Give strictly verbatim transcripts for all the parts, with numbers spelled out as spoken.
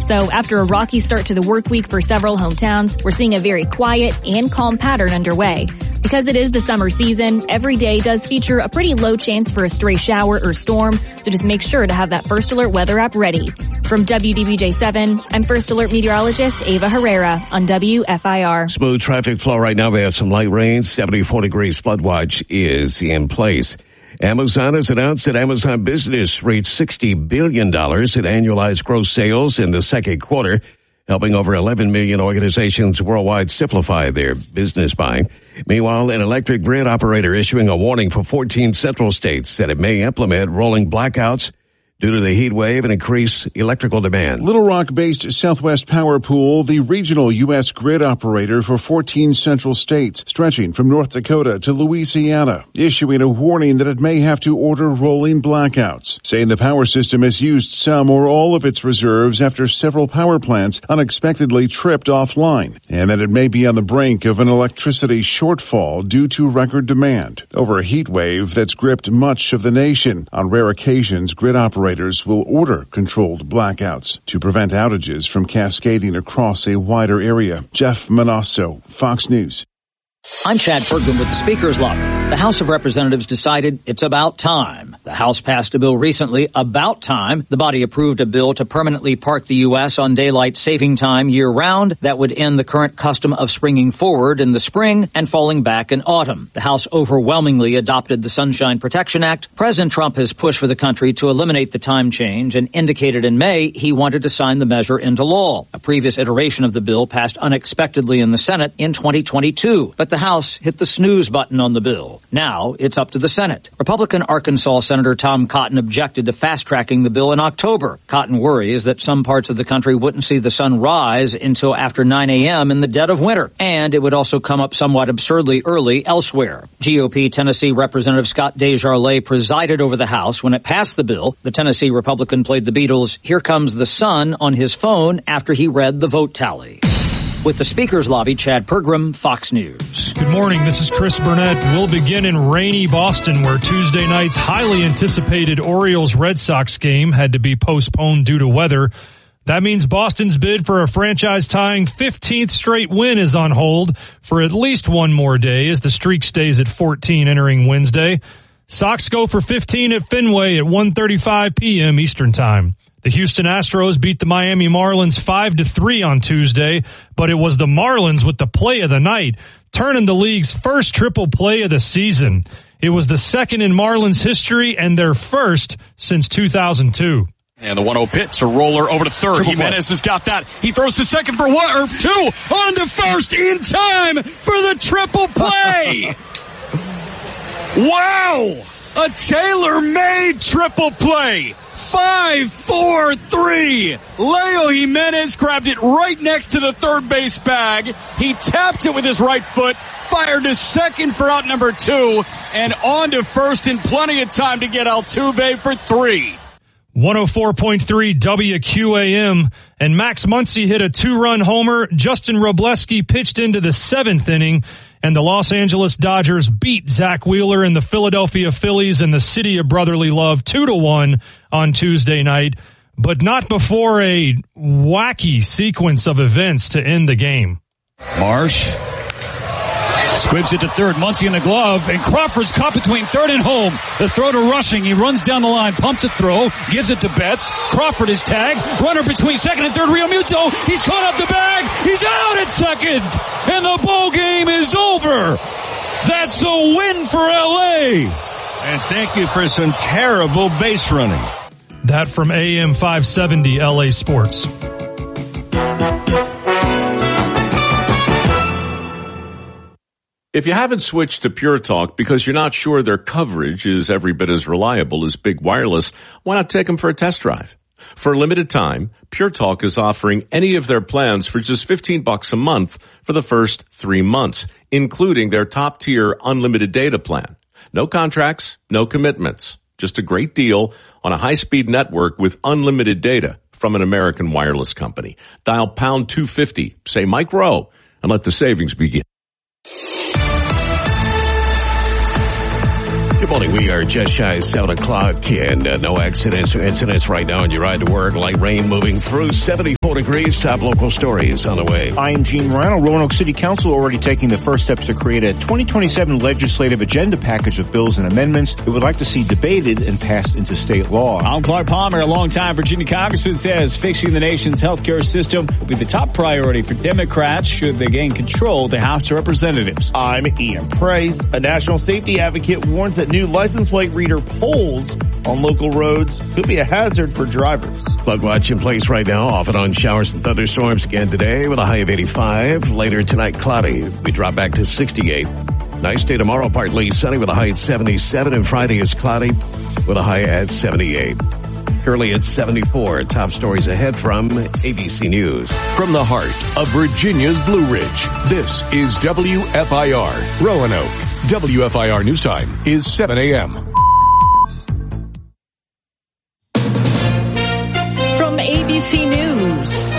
So after a rocky start to the work week for several hometowns, we're seeing a very quiet and calm pattern underway. Because it is the summer season, every day does feature a pretty low chance for a stray shower or storm, so just make sure to have that First Alert weather app ready. From W D B J seven, I'm First Alert meteorologist Ava Herrera on W F I R. Smooth traffic flow right now. We have some light rain. seventy-four degrees flood watch is in place. Amazon has announced that Amazon Business reached sixty billion dollars in annualized gross sales in the second quarter, helping over eleven million organizations worldwide simplify their business buying. Meanwhile, an electric grid operator issuing a warning for fourteen central states that it may implement rolling blackouts due to the heat wave and increased electrical demand. Little Rock-based Southwest Power Pool, the regional U S grid operator for fourteen central states, stretching from North Dakota to Louisiana, issuing a warning that it may have to order rolling blackouts, saying the power system has used some or all of its reserves after several power plants unexpectedly tripped offline, and that it may be on the brink of an electricity shortfall due to record demand over a heat wave that's gripped much of the nation. On rare occasions, grid operators will order controlled blackouts to prevent outages from cascading across a wider area. Jeff Manasso, Fox News. I'm Chad Pergrin with the Speaker's Lobby. The House of Representatives decided it's about time. The House passed a bill recently about time. The body approved a bill to permanently park the U S on daylight saving time year-round that would end the current custom of springing forward in the spring and falling back in autumn. The House overwhelmingly adopted the Sunshine Protection Act. President Trump has pushed for the country to eliminate the time change and indicated in May he wanted to sign the measure into law. A previous iteration of the bill passed unexpectedly in the Senate in twenty twenty-two, but the House hit the snooze button on the bill. Now it's up to the Senate. Republican Arkansas Senator Tom Cotton objected to fast-tracking the bill in October. Cotton worries that some parts of the country wouldn't see the sun rise until after nine a.m. in the dead of winter, and it would also come up somewhat absurdly early elsewhere. G O P Tennessee Representative Scott DesJarlais presided over the House when it passed the bill. The Tennessee Republican played the Beatles' "Here Comes the Sun" on his phone after he read the vote tally. With the Speaker's Lobby, Chad Pergram, Fox News. Good morning. This is Chris Burnett. We'll begin in rainy Boston, where Tuesday night's highly anticipated Orioles-Red Sox game had to be postponed due to weather. That means Boston's bid for a franchise-tying fifteenth straight win is on hold for at least one more day as the streak stays at fourteen entering Wednesday. Sox go for fifteen at Fenway at one thirty-five p.m. Eastern Time. The Houston Astros beat the Miami Marlins five to three on Tuesday, but it was the Marlins with the play of the night, turning the league's first triple play of the season. It was the second in Marlins history and their first since two thousand two. And the one oh pitch, a roller over to third. Triple Jimenez play. Has got that. He throws to second for one or two. On to first in time for the triple play. Wow! A tailor-made triple play. Five, four, three. Leo Jimenez grabbed it right next to the third base bag. He tapped it with his right foot, fired to second for out number two, and on to first in plenty of time to get Altuve for three. one oh four point three W Q A M, and Max Muncy hit a two-run homer. Justin Robleski pitched into the seventh inning, and the Los Angeles Dodgers beat Zach Wheeler and the Philadelphia Phillies in the city of brotherly love two to one on Tuesday night, but not before a wacky sequence of events to end the game. Marsh squibs it to third. Muncy in the glove, and Crawford's caught between third and home. The throw to Rushing. He runs down the line, pumps a throw, gives it to Betts. Crawford is tagged. Runner between second and third. Real Muto. He's caught up the bag. He's out at second, and the ball game is over. That's a win for L A. And thank you for some terrible base running. That from A M five seventy L A Sports. If you haven't switched to Pure Talk because you're not sure their coverage is every bit as reliable as Big Wireless, why not take them for a test drive? For a limited time, Pure Talk is offering any of their plans for just fifteen bucks a month for the first three months, including their top-tier unlimited data plan. No contracts, no commitments. Just a great deal on a high-speed network with unlimited data from an American wireless company. Dial pound two fifty, say Mike Rowe, and let the savings begin. Good morning. We are just shy of seven o'clock, and uh, no accidents or incidents right now on your ride to work. Light rain moving through seventy-four. seventy-four degrees. Top local stories on the way. I'm Gene Morano. Roanoke City Council already taking the first steps to create a twenty twenty-seven legislative agenda package of bills and amendments it would like to see debated and passed into state law. I'm Clark Palmer. A longtime Virginia congressman says fixing the nation's healthcare system will be the top priority for Democrats should they gain control of the House of Representatives. I'm Ian Price. A national safety advocate warns that new license plate reader polls on local roads could be a hazard for drivers. Flood watch in place right now. Off and on showers and thunderstorms again today with a high of eighty-five. Later tonight, cloudy. We drop back to sixty-eight. Nice day tomorrow, partly sunny with a high at seventy-seven. And Friday is cloudy with a high at seventy-eight. Currently at seventy-four. Top stories ahead from A B C News. From the heart of Virginia's Blue Ridge, this is W F I R Roanoke. W F I R News Time is seven a.m. From A B C News,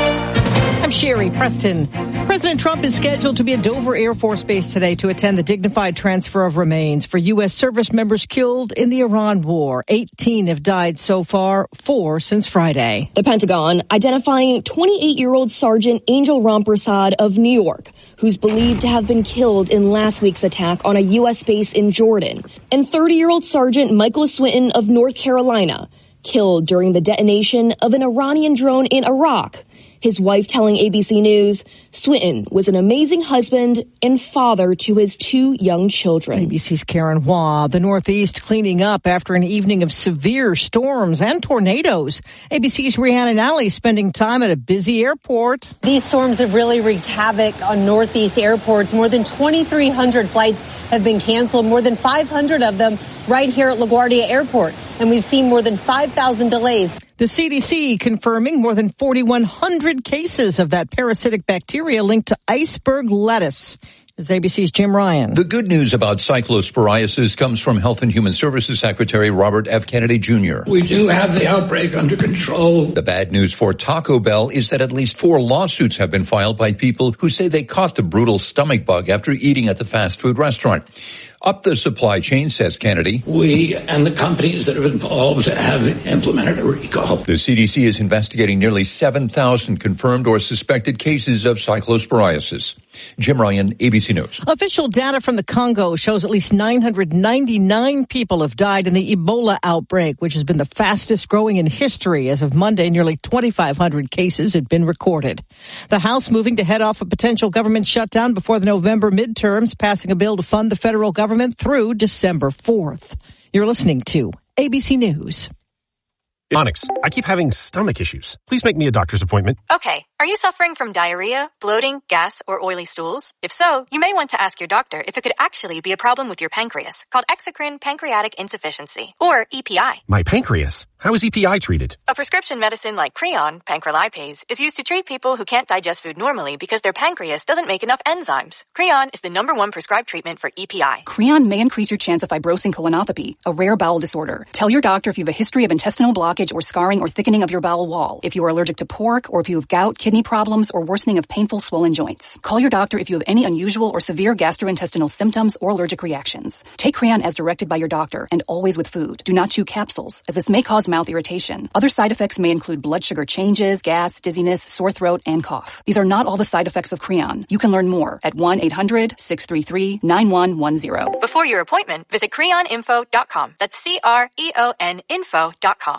I'm Sherry Preston. President Trump is scheduled to be at Dover Air Force Base today to attend the dignified transfer of remains for U S service members killed in the Iran war. eighteen have died so far, four since Friday. The Pentagon identifying twenty-eight-year-old Sergeant Angel Rampersad of New York, who's believed to have been killed in last week's attack on a U S base in Jordan, and thirty-year-old Sergeant Michael Swinton of North Carolina, killed during the detonation of an Iranian drone in Iraq. His wife telling A B C News, Swinton was an amazing husband and father to his two young children. A B C's Karen Hua. The Northeast cleaning up after an evening of severe storms and tornadoes. A B C's Rhiannon Alley spending time at a busy airport. These storms have really wreaked havoc on Northeast airports. More than twenty-three hundred flights have been canceled, more than five hundred of them right here at LaGuardia Airport. And we've seen more than five thousand delays. The C D C confirming more than forty-one hundred cases of that parasitic bacteria linked to iceberg lettuce. This is A B C's Jim Ryan. The good news about cyclosporiasis comes from Health and Human Services Secretary Robert F. Kennedy Junior We do have the outbreak under control. The bad news for Taco Bell is that at least four lawsuits have been filed by people who say they caught the brutal stomach bug after eating at the fast food restaurant. Up the supply chain, says Kennedy. We and the companies that are involved have implemented a recall. The C D C is investigating nearly seven thousand confirmed or suspected cases of cyclosporiasis. Jim Ryan, A B C News. Official data from the Congo shows at least nine hundred ninety-nine people have died in the Ebola outbreak, which has been the fastest growing in history. As of Monday, nearly twenty-five hundred cases had been recorded. The House moving to head off a potential government shutdown before the November midterms, passing a bill to fund the federal government through December fourth. You're listening to A B C News. Onyx, I keep having stomach issues. Please make me a doctor's appointment. Okay. Are you suffering from diarrhea, bloating, gas, or oily stools? If so, you may want to ask your doctor if it could actually be a problem with your pancreas, called exocrine pancreatic insufficiency, or E P I. My pancreas? How is E P I treated? A prescription medicine like Creon, pancrelipase, is used to treat people who can't digest food normally because their pancreas doesn't make enough enzymes. Creon is the number one prescribed treatment for E P I. Creon may increase your chance of fibrosing colonopathy, a rare bowel disorder. Tell your doctor if you have a history of intestinal blockage or scarring or thickening of your bowel wall, if you are allergic to pork, or if you have gout, kidney problems, or worsening of painful swollen joints. Call your doctor if you have any unusual or severe gastrointestinal symptoms or allergic reactions. Take Creon as directed by your doctor and always with food. Do not chew capsules, as this may cause mouth irritation. Other side effects may include blood sugar changes, gas, dizziness, sore throat, and cough. These are not all the side effects of Creon. You can learn more at one eight hundred six three three nine one one zero. Before your appointment, visit creon info dot com. That's C R E O N info dot com.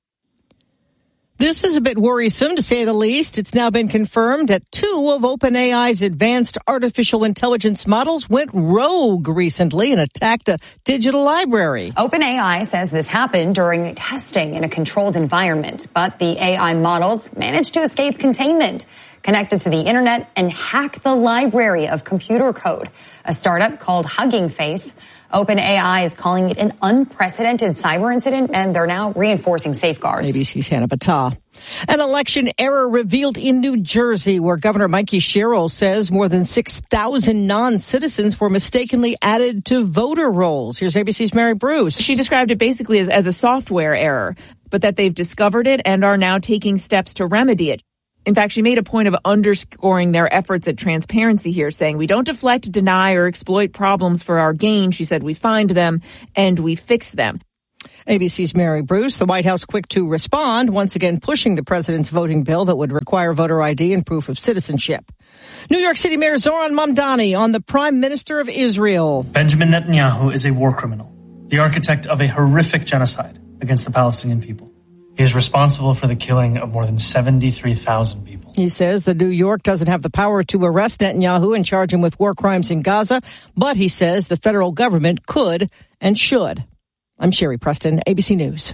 This is a bit worrisome, to say the least. It's now been confirmed that two of OpenAI's advanced artificial intelligence models went rogue recently and attacked a digital library. OpenAI says this happened during testing in a controlled environment, but the A I models managed to escape containment, connected to the internet, and hack the library of computer code. A startup called Hugging Face. OpenAI is calling it an unprecedented cyber incident, and they're now reinforcing safeguards. A B C's Hannah Battah. An election error revealed in New Jersey, where Governor Mikey Sherrill says more than six thousand non-citizens were mistakenly added to voter rolls. Here's A B C's Mary Bruce. She described it basically as, as a software error, but that they've discovered it and are now taking steps to remedy it. In fact, she made a point of underscoring their efforts at transparency here, saying, we don't deflect, deny, or exploit problems for our gain. She said, we find them and we fix them. A B C's Mary Bruce. The White House quick to respond, once again pushing the president's voting bill that would require voter I D and proof of citizenship. New York City Mayor Zoran Mamdani on the Prime Minister of Israel. Benjamin Netanyahu is a war criminal, the architect of a horrific genocide against the Palestinian people. He is responsible for the killing of more than seventy-three thousand people. He says the New York doesn't have the power to arrest Netanyahu and charge him with war crimes in Gaza, but he says the federal government could and should. I'm Sherry Preston, A B C News.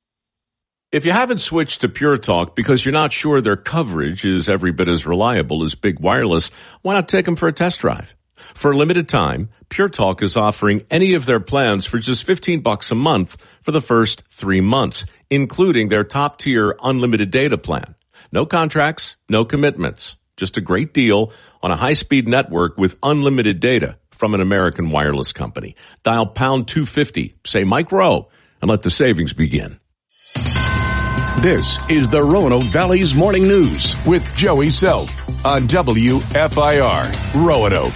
If you haven't switched to Pure Talk because you're not sure their coverage is every bit as reliable as Big Wireless, why not take them for a test drive? For a limited time, Pure Talk is offering any of their plans for just fifteen bucks a month for the first three months, including their top-tier unlimited data plan. No contracts, no commitments. Just a great deal on a high-speed network with unlimited data from an American wireless company. Dial pound two fifty, say Mike Rowe, and let the savings begin. This is the Roanoke Valley's Morning News with Joey Self on W F I R Roanoke.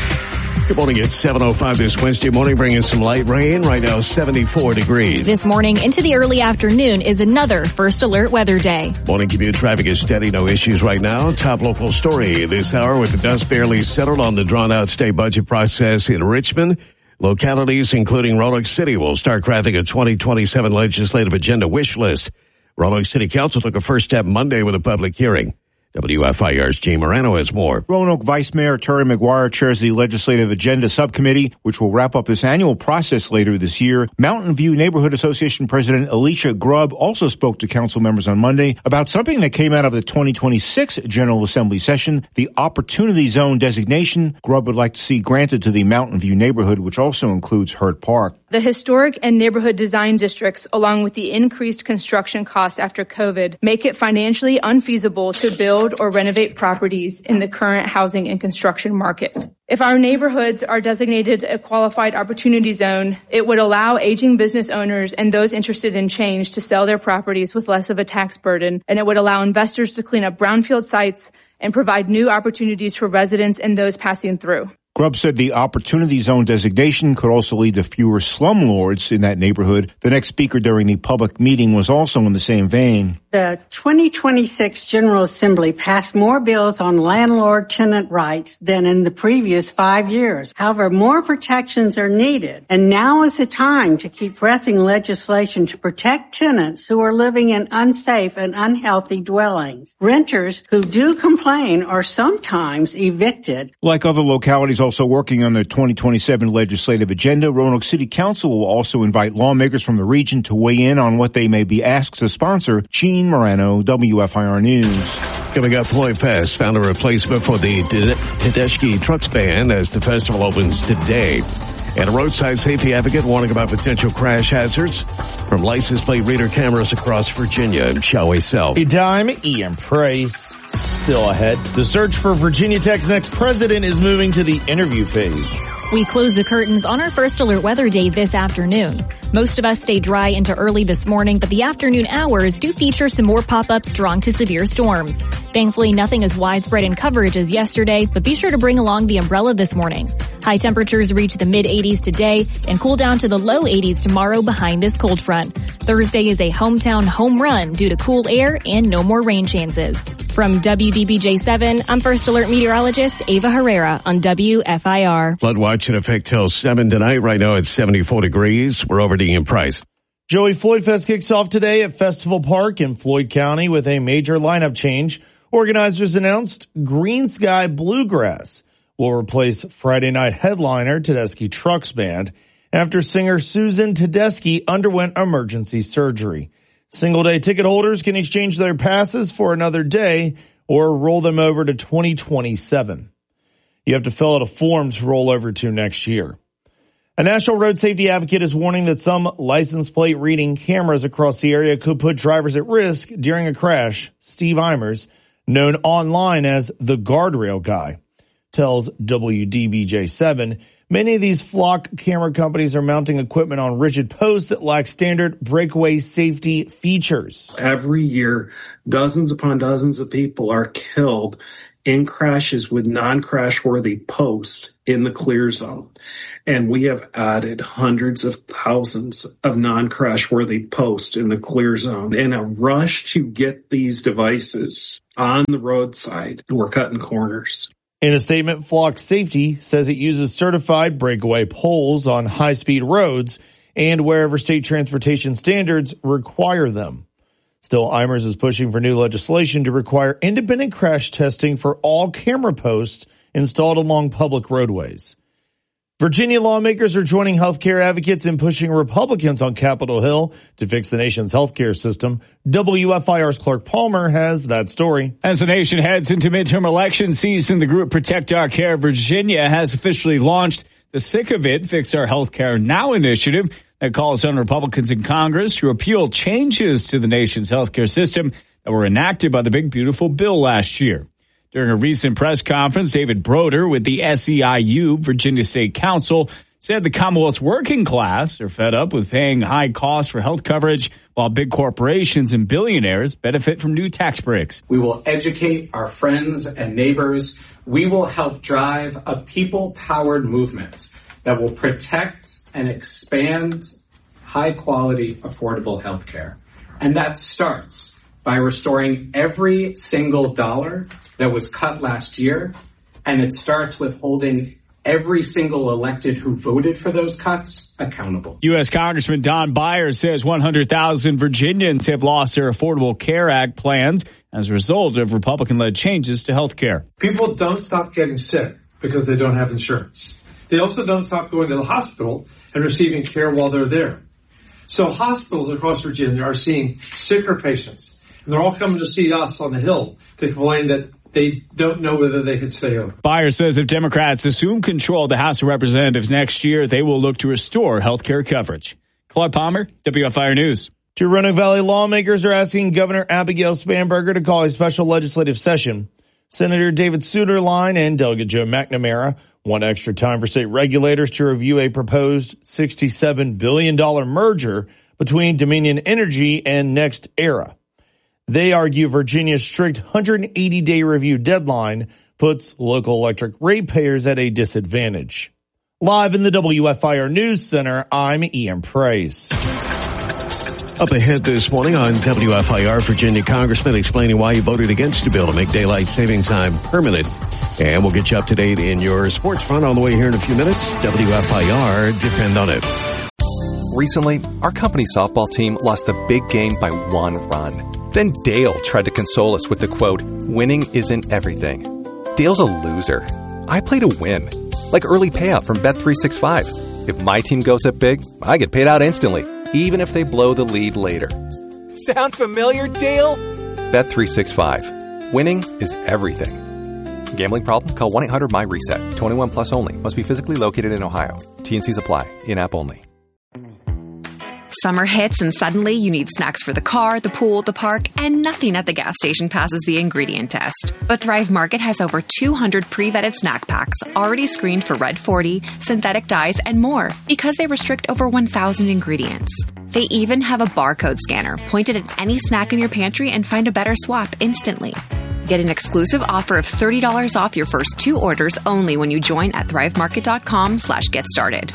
Good morning. It's seven oh five this Wednesday morning, bringing some light rain. Right now, seventy-four degrees. This morning into the early afternoon is another First Alert weather day. Morning commute traffic is steady. No issues right now. Top local story this hour with the dust barely settled on the drawn-out state budget process in Richmond. Localities, including Roanoke City, will start crafting a twenty twenty-seven legislative agenda wish list. Roanoke City Council took a first step Monday with a public hearing. W F I R's Gene Morano has more. Roanoke Vice Mayor Terry McGuire chairs the Legislative Agenda Subcommittee, which will wrap up this annual process later this year. Mountain View Neighborhood Association President Alicia Grubb also spoke to council members on Monday about something that came out of the twenty twenty-six General Assembly session, the Opportunity Zone designation. Grubb would like to see granted to the Mountain View neighborhood, which also includes Hurt Park. The historic and neighborhood design districts, along with the increased construction costs after COVID, make it financially unfeasible to build or renovate properties in the current housing and construction market. If our neighborhoods are designated a qualified opportunity zone, it would allow aging business owners and those interested in change to sell their properties with less of a tax burden, and it would allow investors to clean up brownfield sites and provide new opportunities for residents and those passing through. Grubb said the Opportunity Zone designation could also lead to fewer slumlords in that neighborhood. The next speaker during the public meeting was also in the same vein. The twenty twenty-six General Assembly passed more bills on landlord-tenant rights than in the previous five years. However, more protections are needed, and now is the time to keep pressing legislation to protect tenants who are living in unsafe and unhealthy dwellings. Renters who do complain are sometimes evicted. Like other localities also working on the twenty twenty-seven legislative agenda, Roanoke City Council will also invite lawmakers from the region to weigh in on what they may be asked to sponsor. Gene Morano, W F I R News. Coming up, Floyd Fest found a replacement for the Tedeschi Trucks Band as the festival opens today. And a roadside safety advocate warning about potential crash hazards from license plate reader cameras across Virginia. Shall we sell? A dime, Ian Price. Still ahead. The search for Virginia Tech's next president is moving to the interview phase. We close the curtains on our First Alert weather day this afternoon. Most of us stay dry into early this morning, but the afternoon hours do feature some more pop-up strong to severe storms. Thankfully, nothing as widespread in coverage as yesterday, but be sure to bring along the umbrella this morning. High temperatures reach the mid eighties today and cool down to the low eighties tomorrow behind this cold front. Thursday is a hometown home run due to cool air and no more rain chances. From W D B J seven, I'm First Alert meteorologist Ava Herrera on W F I R. Flood watch in effect till seven tonight. Right now it's seventy-four degrees. We're over to Ian Price. Joey, Floyd Fest kicks off today at Festival Park in Floyd County with a major lineup change. Organizers announced Green Sky Bluegrass will replace Friday night headliner Tedeschi Trucks Band after singer Susan Tedeschi underwent emergency surgery. Single-day ticket holders can exchange their passes for another day or roll them over to twenty twenty-seven. You have to fill out a form to roll over to next year. A national road safety advocate is warning that some license plate reading cameras across the area could put drivers at risk during a crash. Steve Eimers, known online as the Guardrail Guy, tells W D B J seven Many of these flock camera companies are mounting equipment on rigid posts that lack standard breakaway safety features. Every year, dozens upon dozens of people are killed in crashes with non-crash worthy posts in the clear zone. And we have added hundreds of thousands of non-crash worthy posts in the clear zone. In a rush to get these devices on the roadside, we're cutting corners. In a statement, Flock Safety says it uses certified breakaway poles on high-speed roads and wherever state transportation standards require them. Still, Eimers is pushing for new legislation to require independent crash testing for all camera posts installed along public roadways. Virginia lawmakers are joining healthcare advocates in pushing Republicans on Capitol Hill to fix the nation's healthcare system. W F I R's Clark Palmer has that story. As the nation heads into midterm election season, the group Protect Our Care Virginia has officially launched the Sick of It, Fix Our Healthcare Now initiative that calls on Republicans in Congress to repeal changes to the nation's healthcare system that were enacted by the Big Beautiful Bill last year. During a recent press conference, David Broder with the S E I U, Virginia State Council, said the Commonwealth's working class are fed up with paying high costs for health coverage while big corporations and billionaires benefit from new tax breaks. We will educate our friends and neighbors. We will help drive a people-powered movement that will protect and expand high-quality, affordable health care. And that starts by restoring every single dollar that was cut last year, and it starts with holding every single elected who voted for those cuts accountable. U S. Congressman Don Byers says one hundred thousand Virginians have lost their Affordable Care Act plans as a result of Republican-led changes to health care. People don't stop getting sick because they don't have insurance. They also don't stop going to the hospital and receiving care while they're there. So hospitals across Virginia are seeing sicker patients, and they're all coming to see us on the Hill to complain that they don't know whether they can stay open. Byers says if Democrats assume control of the House of Representatives next year, they will look to restore health care coverage. Claude Palmer, W F I R News. Two Roanoke Valley lawmakers are asking Governor Abigail Spanberger to call a special legislative session. Senator David Suderline and Delegate Joe McNamara want extra time for state regulators to review a proposed sixty-seven billion dollars merger between Dominion Energy and NextEra. They argue Virginia's strict one hundred eighty day review deadline puts local electric ratepayers at a disadvantage. Live in the W F I R News Center, I'm Ian Price. Up ahead this morning on W F I R, Virginia Congressman explaining why he voted against a bill to make daylight saving time permanent. And we'll get you up to date in your sports front on the way here in a few minutes. W F I R, depend on it. Recently, our company softball team lost the big game by one run. Then Dale tried to console us with the quote, "Winning isn't everything." Dale's a loser. I play to win. Like early payout from Bet three sixty-five. If my team goes up big, I get paid out instantly, even if they blow the lead later. Sound familiar, Dale? Bet three sixty-five. Winning is everything. Gambling problem? Call one eight hundred M Y reset. twenty-one plus only. Must be physically located in Ohio. T and C's apply. In-app only. Summer hits and suddenly you need snacks for the car, the pool, the park, and nothing at the gas station passes the ingredient test. But Thrive Market has over two hundred pre-vetted snack packs already screened for Red forty, synthetic dyes, and more because they restrict over one thousand ingredients. They even have a barcode scanner pointed at any snack in your pantry and find a better swap instantly. Get an exclusive offer of thirty dollars off your first two orders only when you join at thrivemarket.com slash get started.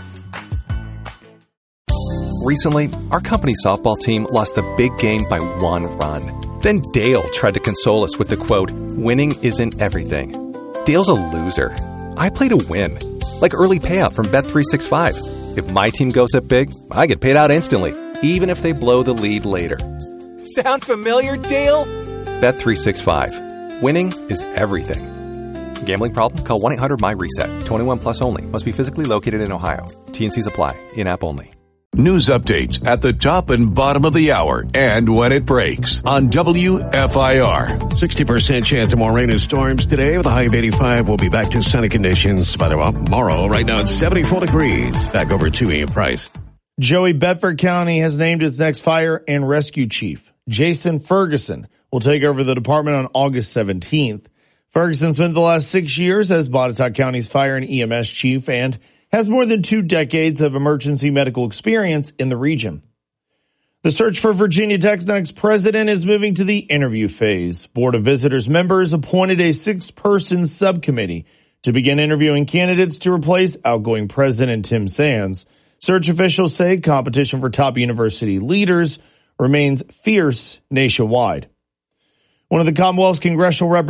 Recently, our company softball team lost the big game by one run. Then Dale tried to console us with the quote, "Winning isn't everything." Dale's a loser. I play to win. Like early payout from Bet three sixty-five. If my team goes up big, I get paid out instantly, even if they blow the lead later. Sound familiar, Dale? Bet three sixty-five. Winning is everything. Gambling problem? Call one eight hundred M Y reset. twenty-one plus only. Must be physically located in Ohio. T and C's apply. In-app only. News updates at the top and bottom of the hour and when it breaks on W F I R. sixty percent chance of more rain and storms today with a high of eighty-five. We'll be back to sunny conditions by tomorrow. Right now it's seventy-four degrees. Back over to Ian Price. Joey Bedford County has named its next fire and rescue chief. Jason Ferguson will take over the department on August seventeenth. Ferguson spent the last six years as Botetourt County's fire and E M S chief, and has more than two decades of emergency medical experience in the region. The search for Virginia Tech's next president is moving to the interview phase. Board of Visitors members appointed a six-person subcommittee to begin interviewing candidates to replace outgoing President Tim Sands. Search officials say competition for top university leaders remains fierce nationwide. One of the Commonwealth's congressional representatives